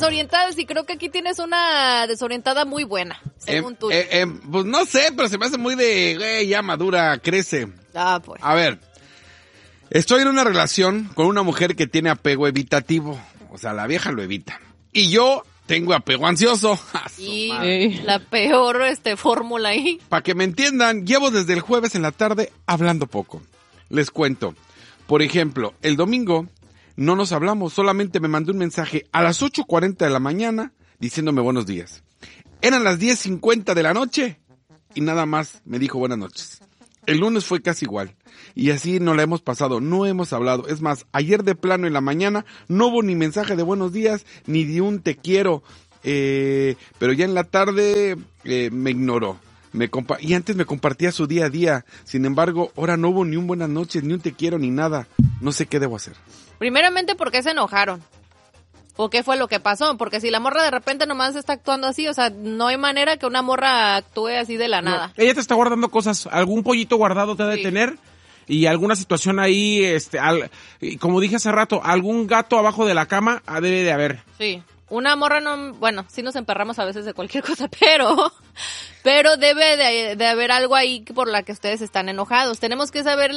desorientadas y creo que aquí tienes una desorientada muy buena, según tú. Pues no sé, pero se me hace muy de, ya madura, crece. Pues. A ver, estoy en una relación con una mujer que tiene apego evitativo. O sea, la vieja lo evita. Y yo tengo apego ansioso. Y la peor fórmula ahí. Para que me entiendan, llevo desde el jueves en la tarde hablando poco. Les cuento. Por ejemplo, el domingo no nos hablamos, solamente me mandó un mensaje a las 8:40 de la mañana diciéndome buenos días. Eran las 10:50 de la noche y nada más me dijo buenas noches. El lunes fue casi igual y así nos la hemos pasado, no hemos hablado. Es más, ayer de plano en la mañana no hubo ni mensaje de buenos días ni de un te quiero, pero ya en la tarde me ignoró. Y antes me compartía su día a día. Sin embargo, ahora no hubo ni un buenas noches, ni un te quiero, ni nada. No sé qué debo hacer. Primeramente, ¿por qué se enojaron? ¿O qué fue lo que pasó? Porque si la morra de repente nomás está actuando así, o sea, no hay manera que una morra actúe así de la nada. Ella te está guardando cosas. Algún pollito guardado te ha de tener. Y alguna situación ahí, como dije hace rato, algún gato abajo de la cama debe de haber. Sí. Una morra no, bueno, sí nos emperramos a veces de cualquier cosa, pero debe de haber algo ahí por la que ustedes están enojados. Tenemos que saber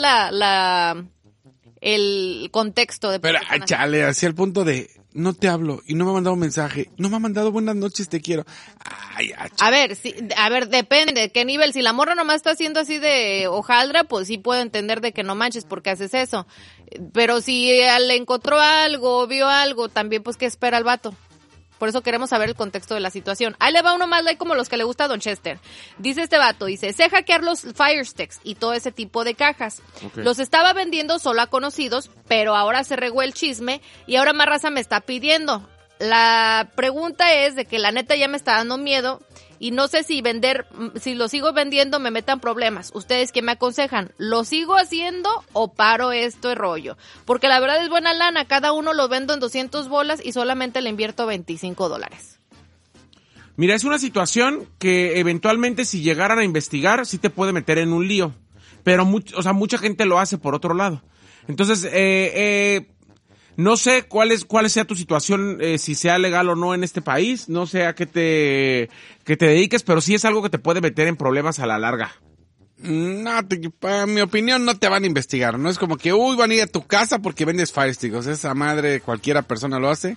el contexto de... Pero, chale, hacia el punto de, no te hablo y no me ha mandado un mensaje, no me ha mandado buenas noches, te quiero. A ver, depende de qué nivel. Si la morra nomás está haciendo así de hojaldra, pues sí puedo entender de que no manches porque haces eso. Pero si le encontró algo, vio algo, también pues ¿qué espera el vato? Por eso queremos saber el contexto de la situación. Ahí le va uno más like como los que le gusta a Don Chester. Dice este vato, sé hackear los Fire Sticks y todo ese tipo de cajas. Okay. Los estaba vendiendo solo a conocidos, pero ahora se regó el chisme y ahora más raza me está pidiendo. La pregunta es de que la neta ya me está dando miedo y no sé si lo sigo vendiendo me metan problemas. ¿Ustedes qué me aconsejan? ¿Lo sigo haciendo o paro esto rollo? Porque la verdad es buena lana, cada uno lo vendo en 200 bolas y solamente le invierto $25. Mira, es una situación que eventualmente si llegaran a investigar sí te puede meter en un lío, pero mucha gente lo hace por otro lado. Entonces, no sé cuál sea tu situación, si sea legal o no en este país, no sé a qué te dediques, pero sí es algo que te puede meter en problemas a la larga. No, en mi opinión no te van a investigar, no es como que, van a ir a tu casa porque vendes Fire Stick, o sea, esa madre cualquiera persona lo hace.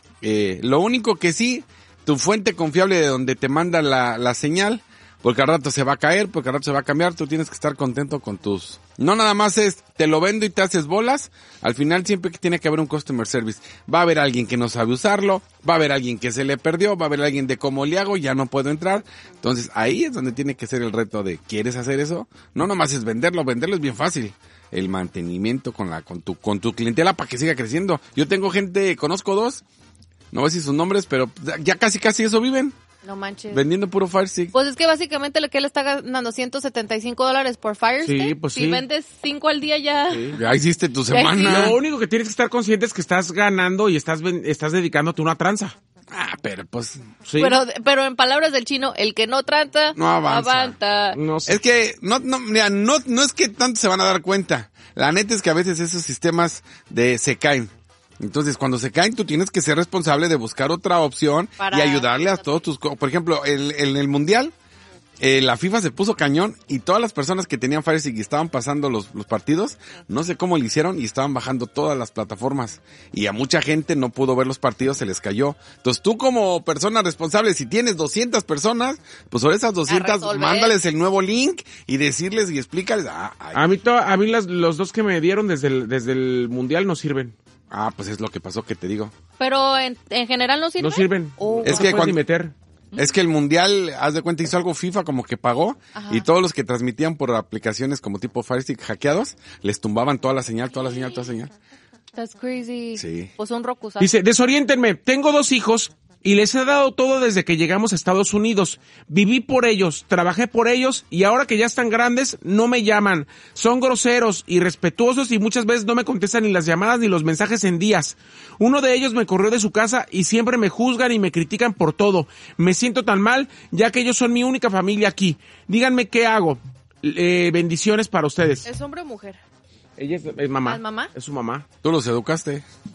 Lo único que sí, tu fuente confiable de donde te manda la señal, porque al rato se va a caer, porque al rato se va a cambiar, tú tienes que estar contento con tus... No nada más es, te lo vendo y te haces bolas, al final siempre que tiene que haber un customer service. Va a haber alguien que no sabe usarlo, va a haber alguien que se le perdió, va a haber alguien de cómo le hago, ya no puedo entrar. Entonces ahí es donde tiene que ser el reto de, ¿quieres hacer eso? No nada más es venderlo es bien fácil. El mantenimiento con tu clientela para que siga creciendo. Yo tengo conozco 2, no voy a decir sus nombres, pero ya casi eso viven. No manches. Vendiendo puro Fire Stick. Pues es que básicamente lo que él está ganando $175 por Fire Stick. Sí, pues si vendes 5 al día ya... Sí. Ya hiciste tu semana. Lo único que tienes que estar consciente es que estás ganando y estás dedicándote a una tranza. Pero pues... Sí. Pero en palabras del chino, el que no trata, no avanza. No sé. Es que mira, no es que tanto se van a dar cuenta. La neta es que a veces esos sistemas se caen. Entonces, cuando se caen, tú tienes que ser responsable de buscar otra opción y ayudarle a todos tus... Por ejemplo, en el Mundial, la FIFA se puso cañón y todas las personas que tenían Fire Stick y estaban pasando los partidos, no sé cómo lo hicieron y estaban bajando todas las plataformas. Y a mucha gente no pudo ver los partidos, se les cayó. Entonces, tú como persona responsable, si tienes 200 personas, pues sobre esas 200, mándales el nuevo link y decirles y explícales. A mí los 2 que me dieron desde el Mundial no sirven. Pues es lo que pasó que te digo. Pero en general no sirven. No sirven. Es que cuando meter. Es que el Mundial, haz de cuenta, hizo algo FIFA como que pagó. Ajá. Y todos los que transmitían por aplicaciones como tipo Fire Stick hackeados, les tumbaban toda la señal. That's crazy. Sí. Pues un rocusazo. Dice, desoriéntenme, tengo 2 hijos y les he dado todo desde que llegamos a Estados Unidos. Viví por ellos, trabajé por ellos y ahora que ya están grandes no me llaman. Son groseros, irrespetuosos y muchas veces no me contestan ni las llamadas ni los mensajes en días. Uno de ellos me corrió de su casa y siempre me juzgan y me critican por todo. Me siento tan mal ya que ellos son mi única familia aquí. Díganme qué hago. Bendiciones para ustedes. ¿Es hombre o mujer? Ella es mamá. ¿Es mamá? Es su mamá. ¿Tú los educaste?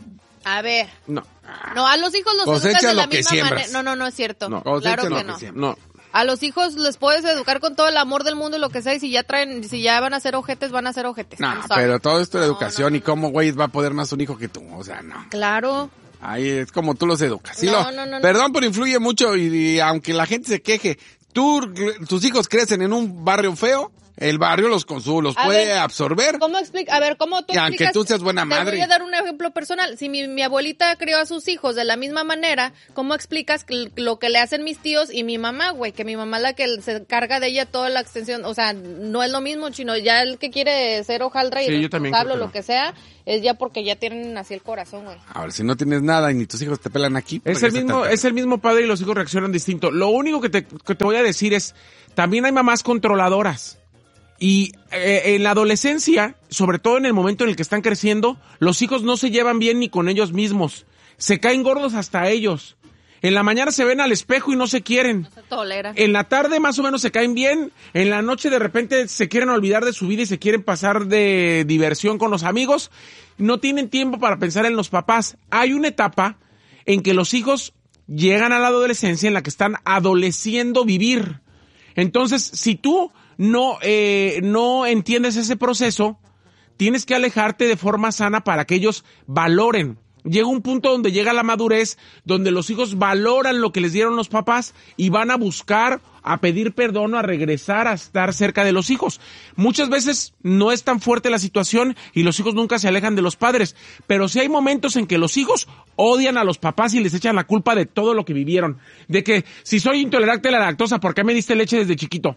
A ver. No. No, a los hijos los Cosecha educas de la lo que misma siembras. manera. No es cierto. No, cosecha claro lo que que no. siembras. No. A los hijos les puedes educar con todo el amor del mundo y lo que sea, y si ya van a ser ojetes, van a ser ojetes. No, I'm sorry. pero todo esto de No, educación no, y cómo, güey, va a poder más un hijo que tú. O sea, no. Claro. Ahí es como tú los educas. Sí, No. Perdón, pero influye mucho y aunque la gente se queje, tus hijos crecen en un barrio feo, el barrio los A puede ver, absorber. ¿Cómo explica? A ver, ¿cómo tú Y aunque explicas? tú seas buena Te madre. voy a dar un ejemplo personal. Si mi abuelita crió a sus hijos de la misma manera, ¿cómo explicas lo que le hacen mis tíos y mi mamá, güey? Que mi mamá la que se encarga de ella toda la extensión. O sea, no es lo mismo, chino. Ya el que quiere ser hojaldra y Sí, yo también responsable o creo que lo que sea, es ya porque ya tienen así el corazón, güey. A ver, si no tienes nada y ni tus hijos te pelan aquí. ¿por Es qué el se mismo, trata? es el mismo padre y los hijos reaccionan distinto. Lo único que te voy a decir es, también hay mamás controladoras. Y en la adolescencia, sobre todo en el momento en el que están creciendo, los hijos no se llevan bien ni con ellos mismos. Se caen gordos hasta ellos. En la mañana se ven al espejo y no se quieren. No se tolera. En la tarde más o menos se caen bien. En la noche de repente se quieren olvidar de su vida y se quieren pasar de diversión con los amigos. No tienen tiempo para pensar en los papás. Hay una etapa en que los hijos llegan a la adolescencia en la que están adoleciendo vivir. Entonces, si tú no entiendes ese proceso, tienes que alejarte de forma sana para que ellos valoren. Llega un punto donde llega la madurez, donde los hijos valoran lo que les dieron los papás y van a buscar, a pedir perdón o a regresar a estar cerca de los hijos. Muchas veces no es tan fuerte la situación y los hijos nunca se alejan de los padres, pero sí hay momentos en que los hijos odian a los papás y les echan la culpa de todo lo que vivieron. De que si soy intolerante a la lactosa, ¿por qué me diste leche desde chiquito?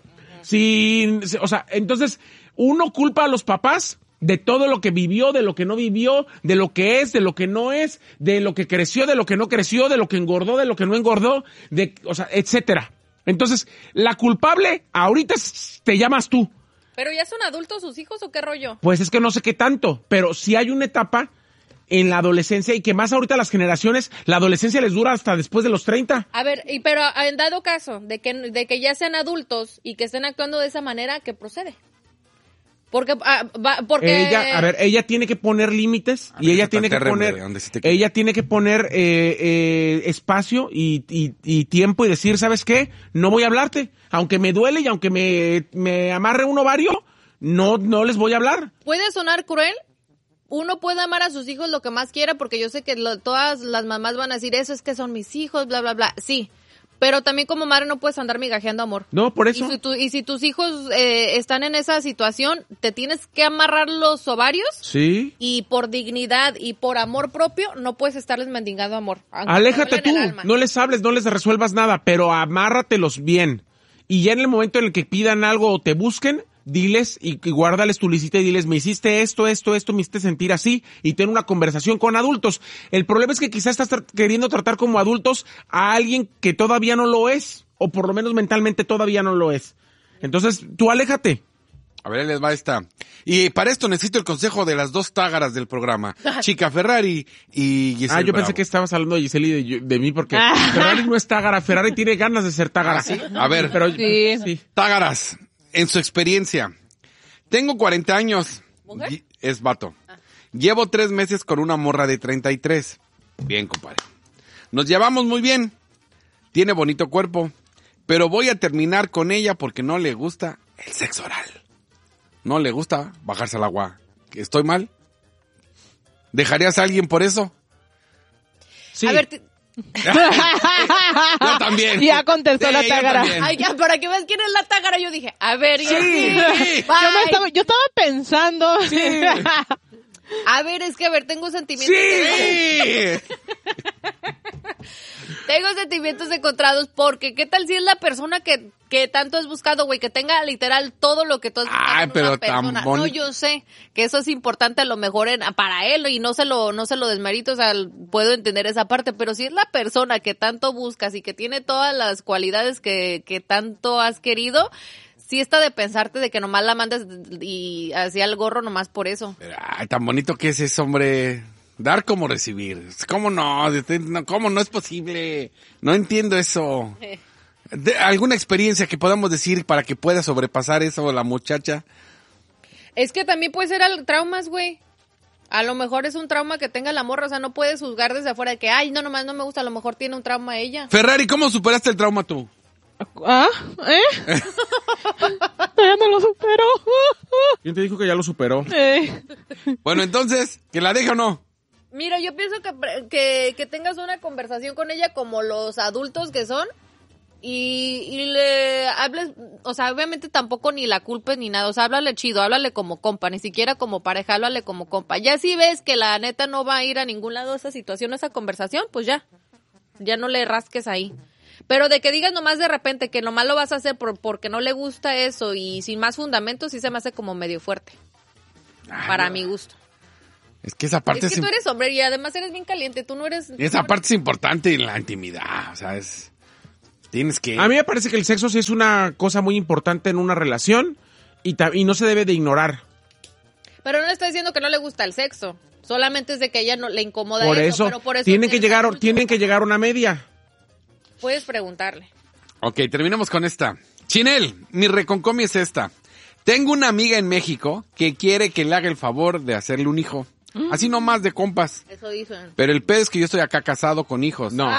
Entonces uno culpa a los papás de todo lo que vivió, de lo que no vivió, de lo que es, de lo que no es, de lo que creció, de lo que no creció, de lo que engordó, de lo que no engordó, etcétera. Entonces, la culpable ahorita te llamas tú. ¿Pero ya son adultos sus hijos o qué rollo? Pues es que no sé qué tanto, pero sí hay una etapa en la adolescencia y que más ahorita las generaciones, la adolescencia les dura hasta después de los 30. A ver, pero en dado caso de que ya sean adultos y que estén actuando de esa manera, ¿qué procede? Porque ella tiene que poner límites y ella tiene que poner espacio y tiempo y decir, ¿sabes qué? No voy a hablarte, aunque me duele y aunque me amarre un ovario, no les voy a hablar. Puede sonar cruel. Uno puede amar a sus hijos lo que más quiera, porque yo sé que todas las mamás van a decir, eso es que son mis hijos, bla, bla, bla. Sí. Pero también como madre no puedes andar migajeando amor. No, por eso. Y si tus hijos están en esa situación, te tienes que amarrar los ovarios. Sí. Y por dignidad y por amor propio, no puedes estarles mendigando amor. Aléjate tú, no les hables, no les resuelvas nada, pero amárratelos bien. Y ya en el momento en el que pidan algo o te busquen, diles y guárdales tu listita y diles, me hiciste esto, me hiciste sentir así, y ten una conversación con adultos. El problema es que quizás estás queriendo tratar como adultos a alguien que todavía no lo es, o por lo menos mentalmente todavía no lo es. Entonces, tú aléjate. A ver, les va esta. Y para esto necesito el consejo de las dos tágaras del programa. Chica Ferrari y Giselle yo Bravo. pensé que estabas hablando de Giselle y de mí, porque Ferrari no es tágara, Ferrari tiene ganas de ser tágara. ¿Sí? A ver, pero Sí. tágaras, en su experiencia. Tengo 40 años. ¿Mujer? Es vato. Llevo 3 meses con una morra de 33. Bien, compadre. Nos llevamos muy bien. Tiene bonito cuerpo. Pero voy a terminar con ella porque no le gusta el sexo oral. No le gusta bajarse al agua. ¿Estoy mal? ¿Dejarías a alguien por eso? sí. A ver, Yo también. Ya contestó la yo tágara. también. ay, ya, para que veas quién es la tágara, yo dije, a ver, ya Sí. Bye. Yo estaba pensando. A ver, es que a ver, tengo sentimientos. ¡Sí! Tengo sentimientos encontrados porque ¿qué tal si es la persona que tanto has buscado, güey? Que tenga literal todo lo que tú has buscado Ay, en pero una tan persona. No, bonito. yo sé que eso es importante a lo mejor para él y no se lo desmerito, o sea, puedo entender esa parte, pero si es la persona que tanto buscas y que tiene todas las cualidades que tanto has querido, sí está de pensarte de que nomás la mandes y hacia el gorro nomás por eso. Ay, tan bonito que es ese hombre. Dar como recibir. ¿Cómo no? ¿Cómo no es posible? No entiendo eso. ¿Alguna experiencia que podamos decir para que pueda sobrepasar eso la muchacha? Es que también puede ser traumas, güey. A lo mejor es un trauma que tenga la morra, o sea, no puedes juzgar desde afuera de que, ay, no, nomás no me gusta, a lo mejor tiene un trauma ella. Ferrari, ¿cómo superaste el trauma tú? ¿Ah? Ya no lo supero. ¿Quién te dijo que ya lo superó? Bueno, entonces, ¿que la deje o no? Mira, yo pienso que tengas una conversación con ella como los adultos que son y le hables, o sea, obviamente tampoco ni la culpes ni nada, o sea, háblale chido, háblale como compa, ni siquiera como pareja, háblale como compa. Ya si ves que la neta no va a ir a ningún lado esa situación, esa conversación, pues ya no le rasques ahí. Pero de que digas nomás de repente que nomás lo vas a hacer porque no le gusta eso y sin más fundamentos, sí se me hace como medio fuerte. Para mi gusto. Es que esa parte Es que tú eres hombre y además eres bien caliente, tú no eres... Esa parte es importante en la intimidad, o sea, tienes que... A mí me parece que el sexo sí es una cosa muy importante en una relación y no se debe de ignorar. Pero no le está diciendo que no le gusta el sexo, solamente es de que a ella no le incomoda Por eso, eso, pero por eso tienen que llegar a una media. Puedes preguntarle. Ok, terminamos con esta. Chinel, mi reconcomi es esta. Tengo una amiga en México que quiere que le haga el favor de hacerle un hijo. Así nomás de compas. Eso dicen. Pero el pedo es que yo estoy acá casado con hijos. No.